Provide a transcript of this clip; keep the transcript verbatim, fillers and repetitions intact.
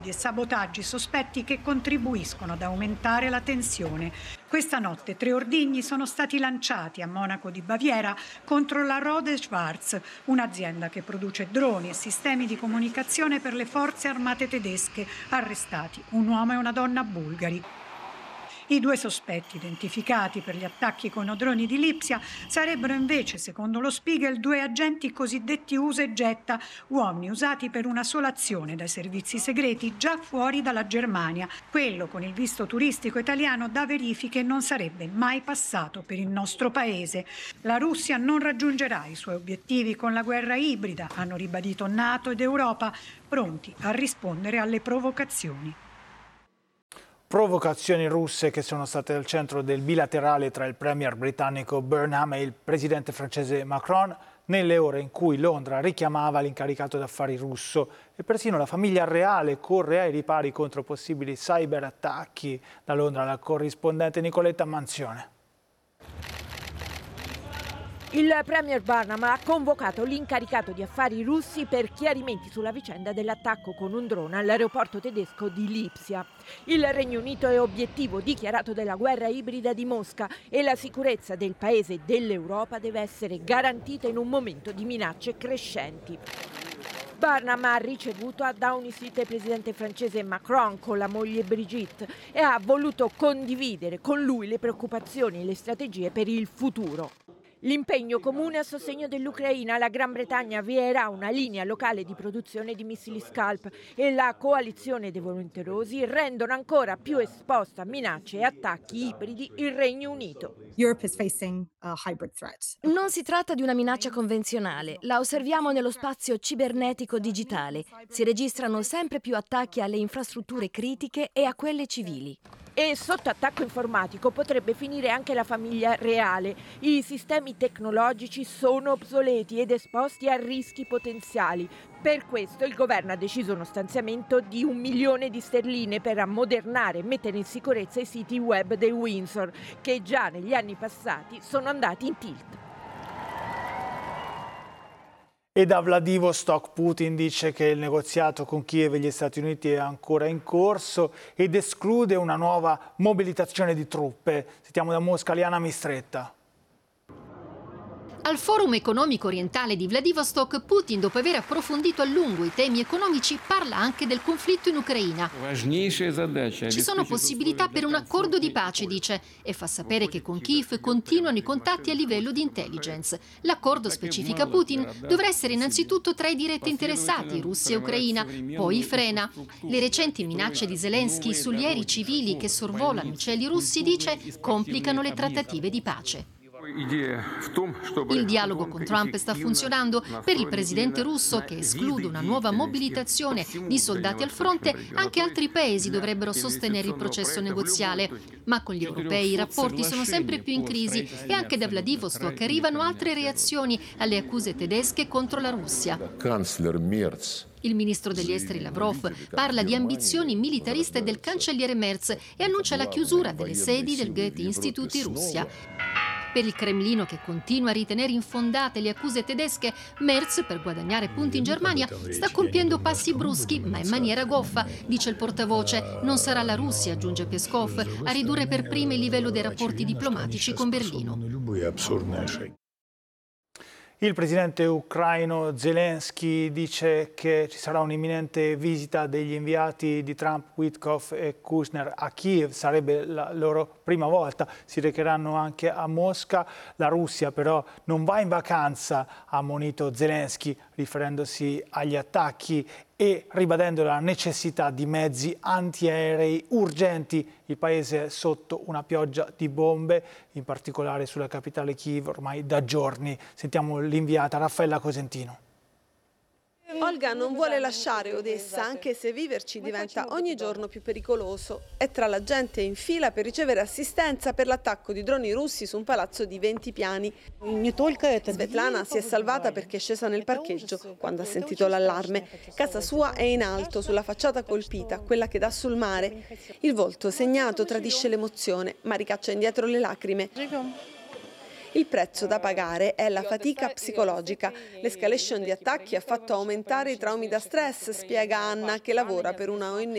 e sabotaggi sospetti che contribuiscono ad aumentare la tensione. Questa notte tre ordigni sono stati lanciati a Monaco di Baviera contro la Rode Schwarz, un'azienda che produce droni e sistemi di comunicazione per le forze armate tedesche. Arrestati un uomo e una donna bulgari. I due sospetti, identificati per gli attacchi con i droni di Lipsia, sarebbero invece, secondo lo Spiegel, due agenti cosiddetti usa e getta, uomini usati per una sola azione dai servizi segreti già fuori dalla Germania. Quello con il visto turistico italiano da verifiche non sarebbe mai passato per il nostro paese. La Russia non raggiungerà i suoi obiettivi con la guerra ibrida, hanno ribadito NATO ed Europa, pronti a rispondere alle provocazioni. Provocazioni russe che sono state al centro del bilaterale tra il premier britannico Burnham e il presidente francese Macron nelle ore in cui Londra richiamava l'incaricato d'affari russo e persino la famiglia reale corre ai ripari contro possibili cyberattacchi. Da Londra la corrispondente Nicoletta Manzione. Il premier Burnham ha convocato l'incaricato di affari russi per chiarimenti sulla vicenda dell'attacco con un drone all'aeroporto tedesco di Lipsia. Il Regno Unito è obiettivo dichiarato della guerra ibrida di Mosca e la sicurezza del paese e dell'Europa deve essere garantita in un momento di minacce crescenti. Burnham ha ricevuto a Downing Street il presidente francese Macron con la moglie Brigitte e ha voluto condividere con lui le preoccupazioni e le strategie per il futuro. L'impegno comune a sostegno dell'Ucraina, la Gran Bretagna avvierà una linea locale di produzione di missili Scalp e la coalizione dei volenterosi rendono ancora più esposta a minacce e attacchi ibridi il Regno Unito. Non si tratta di una minaccia convenzionale, la osserviamo nello spazio cibernetico digitale. Si registrano sempre più attacchi alle infrastrutture critiche e a quelle civili. E sotto attacco informatico potrebbe finire anche la famiglia reale. I sistemi tecnologici sono obsoleti ed esposti a rischi potenziali. Per questo il governo ha deciso uno stanziamento di un milione di sterline per ammodernare e mettere in sicurezza i siti web dei Windsor, che già negli anni passati sono andati in tilt. E da Vladivostok Putin dice che il negoziato con Kiev e gli Stati Uniti è ancora in corso ed esclude una nuova mobilitazione di truppe. Sentiamo da Mosca Liana Mistretta. Al Forum economico orientale di Vladivostok, Putin, dopo aver approfondito a lungo i temi economici, parla anche del conflitto in Ucraina. Ci sono possibilità per un accordo di pace, dice, e fa sapere che con Kiev continuano i contatti a livello di intelligence. L'accordo, specifica Putin, dovrà essere innanzitutto tra i diretti interessati, Russia e Ucraina, poi frena. Le recenti minacce di Zelensky sugli aerei civili che sorvolano i cieli russi, dice, complicano le trattative di pace. Il dialogo con Trump sta funzionando. Per il presidente russo, che esclude una nuova mobilitazione di soldati al fronte, anche altri paesi dovrebbero sostenere il processo negoziale. Ma con gli europei i rapporti sono sempre più in crisi e anche da Vladivostok arrivano altre reazioni alle accuse tedesche contro la Russia. Il ministro degli esteri Lavrov parla di ambizioni militariste del cancelliere Merz e annuncia la chiusura delle sedi del Goethe Institut di Russia. Per il Cremlino, che continua a ritenere infondate le accuse tedesche, Merz, per guadagnare punti in Germania, sta compiendo passi bruschi, ma in maniera goffa, dice il portavoce. Non sarà la Russia, aggiunge Peskov, a ridurre per prima il livello dei rapporti diplomatici con Berlino. Il presidente ucraino Zelensky dice che ci sarà un'imminente visita degli inviati di Trump, Witkoff e Kushner a Kiev. Sarebbe la loro prima volta. Si recheranno anche a Mosca. La Russia però non va in vacanza, ha ammonito Zelensky, riferendosi agli attacchi e ribadendo la necessità di mezzi antiaerei urgenti. Il paese è sotto una pioggia di bombe, in particolare sulla capitale Kiev, ormai da giorni. Sentiamo l'inviata Raffaella Cosentino. Olga non vuole lasciare Odessa, anche se viverci diventa ogni giorno più pericoloso. È tra la gente in fila per ricevere assistenza per l'attacco di droni russi su un palazzo di venti piani. Svetlana si è salvata perché è scesa nel parcheggio quando ha sentito l'allarme. Casa sua è in alto, sulla facciata colpita, quella che dà sul mare. Il volto segnato tradisce l'emozione, ma ricaccia indietro le lacrime. Il prezzo da pagare è la fatica psicologica. L'escalation di attacchi ha fatto aumentare i traumi da stress, spiega Anna, che lavora per una O N